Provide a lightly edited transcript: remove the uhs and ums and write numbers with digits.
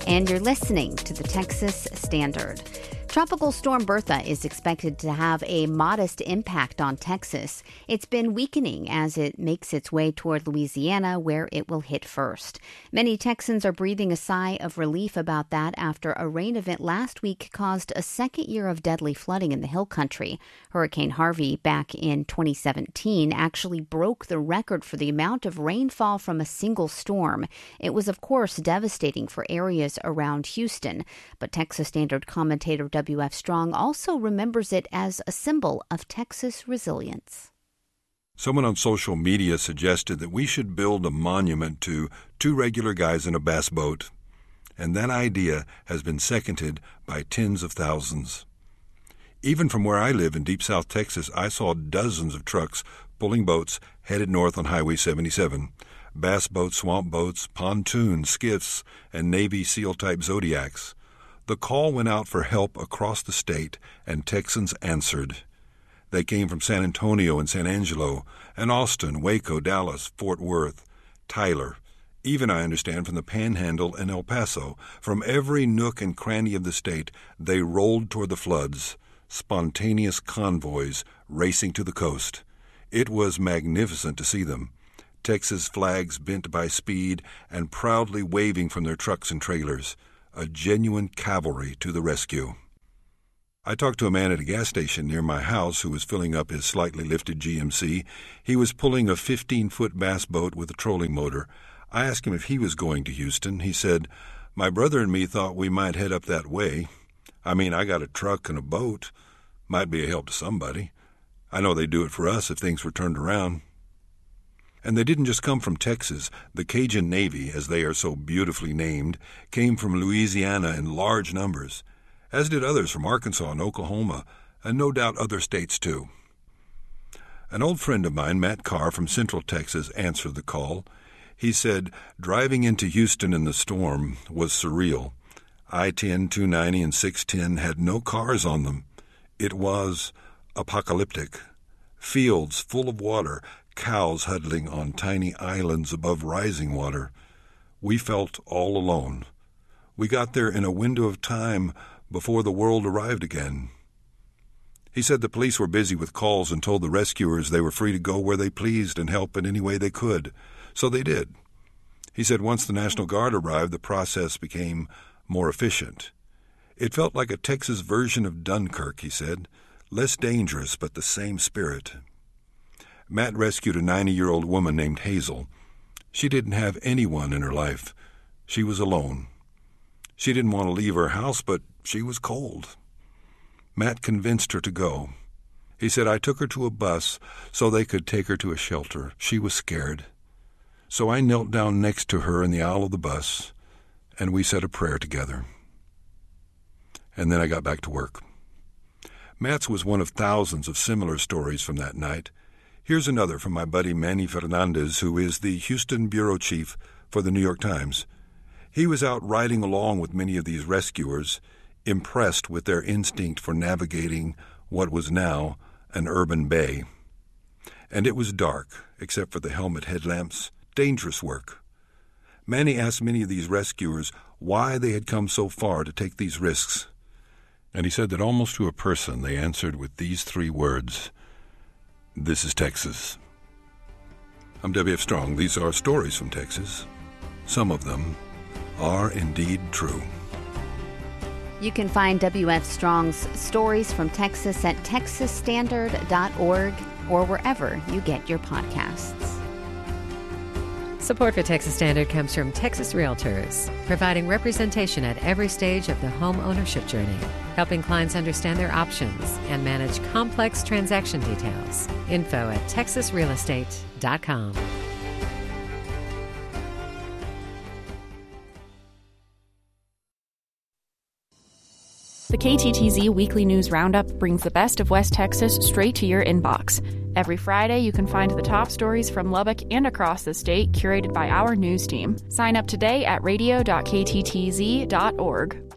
and you're listening to the Texas Standard. Tropical Storm Bertha is expected to have a modest impact on Texas. It's been weakening as it makes its way toward Louisiana, where it will hit first. Many Texans are breathing a sigh of relief about that after a rain event last week caused a second year of deadly flooding in the Hill Country. Hurricane Harvey, back in 2017, actually broke the record for the amount of rainfall from a single storm. It was, of course, devastating for areas around Houston, but Texas Standard commentator W.F. Strong also remembers it as a symbol of Texas resilience. Someone on social media suggested that we should build a monument to two regular guys in a bass boat, and that idea has been seconded by tens of thousands. Even from where I live in deep South Texas, I saw dozens of trucks pulling boats headed north on Highway 77. Bass boats, swamp boats, pontoons, skiffs, and Navy SEAL-type Zodiacs. The call went out for help across the state, and Texans answered. They came from San Antonio and San Angelo, and Austin, Waco, Dallas, Fort Worth, Tyler, even, I understand, from the Panhandle and El Paso. From every nook and cranny of the state, they rolled toward the floods, spontaneous convoys racing to the coast. It was magnificent to see them. Texas flags bent by speed and proudly waving from their trucks and trailers. A genuine cavalry to the rescue. I talked to a man at a gas station near my house who was filling up his slightly lifted GMC. He was pulling a 15-foot bass boat with a trolling motor. I asked him if he was going to Houston. He said, "My brother and me thought we might head up that way. I mean, I got a truck and a boat. Might be a help to somebody. I know they'd do it for us if things were turned around." And they didn't just come from Texas. The Cajun Navy, as they are so beautifully named, came from Louisiana in large numbers, as did others from Arkansas and Oklahoma, and no doubt other states too. An old friend of mine, Matt Carr from Central Texas, answered the call. He said, driving into Houston in the storm was surreal. I-10, 290, and 610 had no cars on them. It was apocalyptic. Fields full of water, cows huddling on tiny islands above rising water. We felt all alone. We got there in a window of time before the world arrived again. He said the police were busy with calls and told the rescuers they were free to go where they pleased and help in any way they could. So they did. He said once the National Guard arrived, the process became more efficient. It felt like a Texas version of Dunkirk, he said. Less dangerous, but the same spirit. Matt rescued a 90-year-old woman named Hazel. She didn't have anyone in her life. She was alone. She didn't want to leave her house, but she was cold. Matt convinced her to go. He said, I took her to a bus so they could take her to a shelter. She was scared. So I knelt down next to her in the aisle of the bus, and we said a prayer together. And then I got back to work. Matt's was one of thousands of similar stories from that night. Here's another from my buddy Manny Fernandez, who is the Houston bureau chief for the New York Times. He was out riding along with many of these rescuers, impressed with their instinct for navigating what was now an urban bay. And it was dark, except for the helmet headlamps. Dangerous work. Manny asked many of these rescuers why they had come so far to take these risks. And he said that almost to a person they answered with these three words: "This is Texas." I'm W.F. Strong. These are stories from Texas. Some of them are indeed true. You can find W.F. Strong's Stories from Texas at texasstandard.org or wherever you get your podcasts. Support for Texas Standard comes from Texas Realtors, providing representation at every stage of the home ownership journey, helping clients understand their options and manage complex transaction details. Info at texasrealestate.com. The KTTZ Weekly News Roundup brings the best of West Texas straight to your inbox. Every Friday, you can find the top stories from Lubbock and across the state, curated by our news team. Sign up today at radio.kttz.org.